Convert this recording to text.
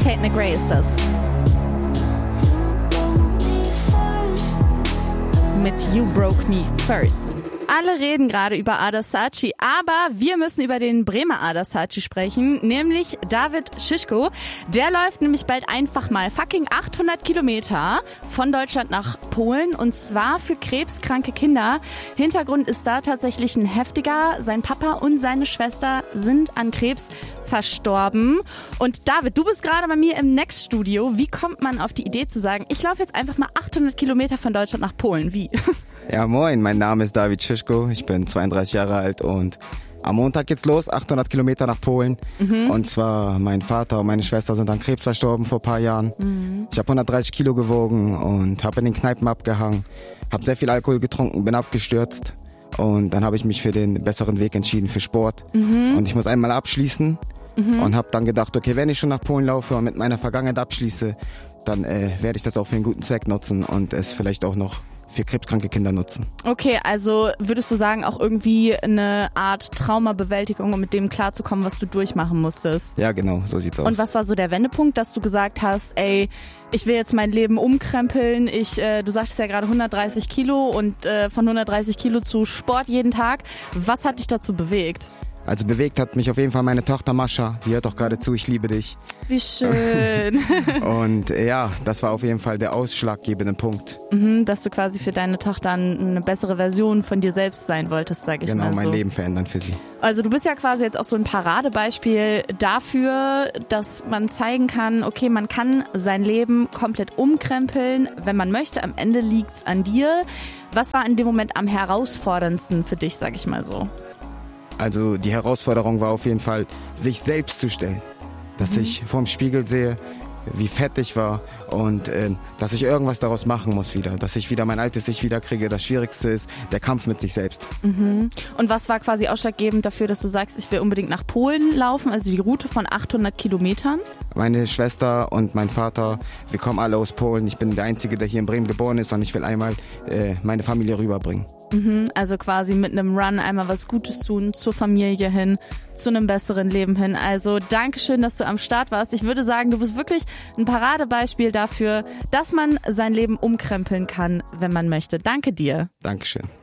Tate McRae ist das. Mit You Broke Me First. Alle reden gerade über Ada Saatchi, aber wir müssen über den Bremer Ada Saatchi sprechen, nämlich David Schischko. Der läuft nämlich bald einfach mal fucking 800 Kilometer von Deutschland nach Polen und zwar für krebskranke Kinder. Hintergrund ist da tatsächlich ein heftiger. Sein Papa und seine Schwester sind an Krebs verstorben. Und David, du bist gerade bei mir im Next-Studio. Wie kommt man auf die Idee zu sagen, ich laufe jetzt einfach mal 800 Kilometer von Deutschland nach Polen? Wie? Ja, moin, mein Name ist David Schischko, ich bin 32 Jahre alt und am Montag geht's los, 800 Kilometer nach Polen. Und zwar mein Vater und meine Schwester sind an Krebs verstorben vor ein paar Jahren. Ich habe 130 Kilo gewogen und habe in den Kneipen abgehangen, habe sehr viel Alkohol getrunken, bin abgestürzt und dann habe ich mich für den besseren Weg entschieden, für Sport. Und ich muss einmal abschließen und habe dann gedacht, okay, wenn ich schon nach Polen laufe und mit meiner Vergangenheit abschließe, dann werde ich das auch für einen guten Zweck nutzen und es vielleicht auch noch für krebskranke Kinder nutzen. Okay, also würdest du sagen, auch irgendwie eine Art Traumabewältigung, um mit dem klarzukommen, was du durchmachen musstest? Ja, genau, so sieht's aus. Und was war so der Wendepunkt, dass du gesagt hast, ey, ich will jetzt mein Leben umkrempeln, du sagtest ja gerade 130 Kilo und von 130 Kilo zu Sport jeden Tag. Was hat dich dazu bewegt? Also bewegt hat mich auf jeden Fall meine Tochter Mascha. Sie hört auch gerade zu, ich liebe dich. Wie schön. Und ja, das war auf jeden Fall der ausschlaggebende Punkt. Dass du quasi für deine Tochter eine bessere Version von dir selbst sein wolltest, sag ich mal so. Genau, mein Leben verändern für sie. Also du bist ja quasi jetzt auch so ein Paradebeispiel dafür, dass man zeigen kann, okay, man kann sein Leben komplett umkrempeln, wenn man möchte. Am Ende liegt's an dir. Was war in dem Moment am herausforderndsten für dich, sag ich mal so? Also die Herausforderung war auf jeden Fall, sich selbst zu stellen. Dass ich vorm Spiegel sehe, wie fett ich war und dass ich irgendwas daraus machen muss wieder. Dass ich wieder mein altes Ich wieder kriege. Das Schwierigste ist der Kampf mit sich selbst. Und was war quasi ausschlaggebend dafür, dass du sagst, ich will unbedingt nach Polen laufen, also die Route von 800 Kilometern? Meine Schwester und mein Vater, wir kommen alle aus Polen. Ich bin der Einzige, der hier in Bremen geboren ist und ich will einmal meine Familie rüberbringen. Also quasi mit einem Run einmal was Gutes tun, zur Familie hin, zu einem besseren Leben hin. Also Dankeschön, dass du am Start warst. Ich würde sagen, du bist wirklich ein Paradebeispiel dafür, dass man sein Leben umkrempeln kann, wenn man möchte. Danke dir. Dankeschön.